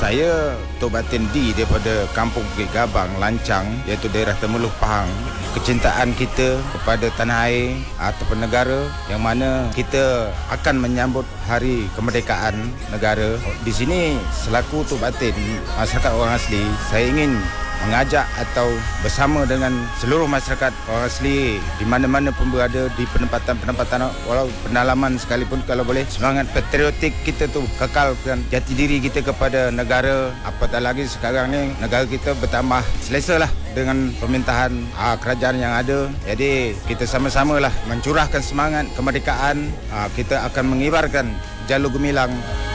Saya Tok Batin D daripada Kampung Bukit Gabang, Lancang, iaitu daerah Temeloh, Pahang. Kecintaan kita kepada tanah air ataupun negara yang mana kita akan menyambut hari kemerdekaan negara. Di sini selaku Tok Batin masyarakat orang asli, saya ingin mengajak atau bersama dengan seluruh masyarakat orang asli di mana-mana pun berada, di penempatan-penempatan walau pendalaman sekalipun, kalau boleh semangat patriotik kita tu kekalkan jati diri kita kepada negara. Apatah lagi sekarang ni negara kita bertambah selesa lah dengan pemerintahan kerajaan yang ada. Jadi kita sama-samalah mencurahkan semangat kemerdekaan. Kita akan mengibarkan jalur gemilang